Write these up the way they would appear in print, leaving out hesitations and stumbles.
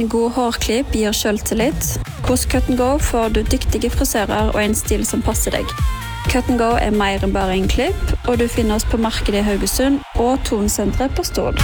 En god hårklipp gir selvtillit. Hos Cut & Go får du dyktige frisører og en stil som passer deg. Cut & Go mer enn bare en klipp, og du finner oss på markedet i Haugesund og Tonsenteret på Stord.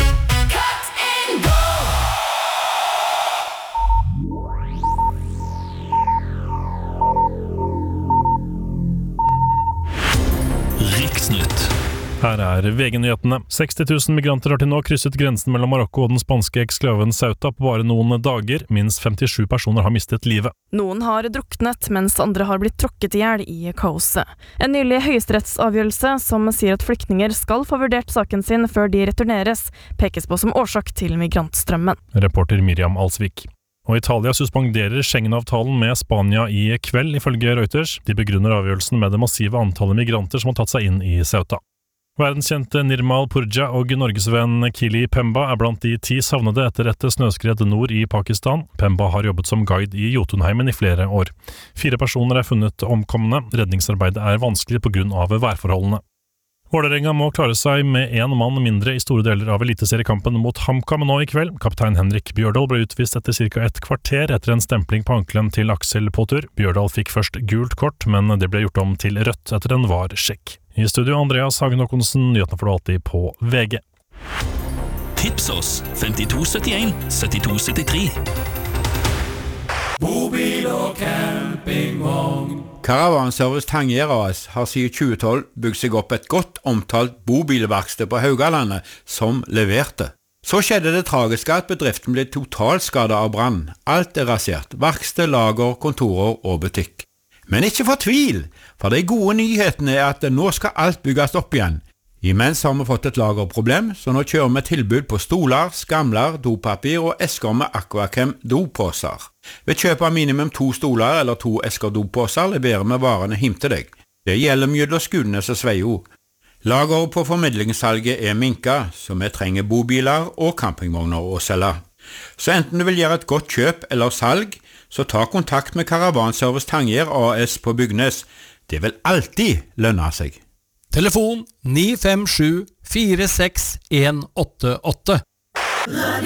Riksnytt. Her VG-nyhetene. 60 000 migranter har til nå krysset grensen mellom Marokko og den spanske eksklaven Ceuta på bare noen dager. Minst 57 personer har mistet livet. Noen har druknet, mens andre har blitt tråkket ihjel i kaoset. En nylig høyesterettsavgjørelse som sier at flyktninger skal få vurdert saken sin før de returneres, pekes på som årsak til migrantstrømmen. Reporter Miriam Alsvik. Og Italia suspenderer Schengen-avtalen med Spania i kveld, ifølge Reuters. De begrunner avgjørelsen med det massive antallet migranter som har tatt seg inn i Ceuta. Verdenskjente Nirmal Purja og norgesvenn Kili Pemba blant de 10 savnede etter et snøskred nord i Pakistan. Pemba har jobbet som guide i Jotunheimen i flere år. 4 personer funnet omkomne. Redningsarbeidet vanskelig på grunn av værforholdene. Vålerenga må klare seg med 1 mann mindre i store deler av eliteseriekampen mot HamKam nå i kveld. Kaptein Henrik Bjørdal ble utvist etter ca. et kvarter etter en stempling på ankelen til Aksel Potur. Bjørdal fikk først gult kort, men det ble gjort om til rødt etter en VAR-sjekk. I studio Andreas Hagen Håkonsen, nyhetene får du alltid på VG. Tips oss 5271 7273. Bobil og campingvogn. Caravanservice Tangier AS har siden 2012 bygd seg opp et godt omtalt bobilverksted på Haugalandet som leverte. Så skjedde det tragiske at bedriften ble totalskadet av brann. Alt rasert. Verksted, lager, kontorer og butikk. Men ikke fortvil, for de gode nyhetene at nå skal alt bygges opp igjen. Imens har vi fått et lagerproblem, så nå kjører vi tilbud på stoler, skamler, dopapir og esker med Aquachem dopåser. Ved kjøp av minimum 2 stoler eller 2 esker dopåser leverer vi varene hjem til deg. Det gjelder mellom Skudenes og Sveio. Lageret på formidlingssalget minka, så vi trenger bobiler og campingvogner å selge. Så enten du vil gjøre et godt kjøp eller salg, så ta kontakt med Caravanservice Tangier AS på Bygnes. Det vil alltid lønne seg. Telefon 957 46188.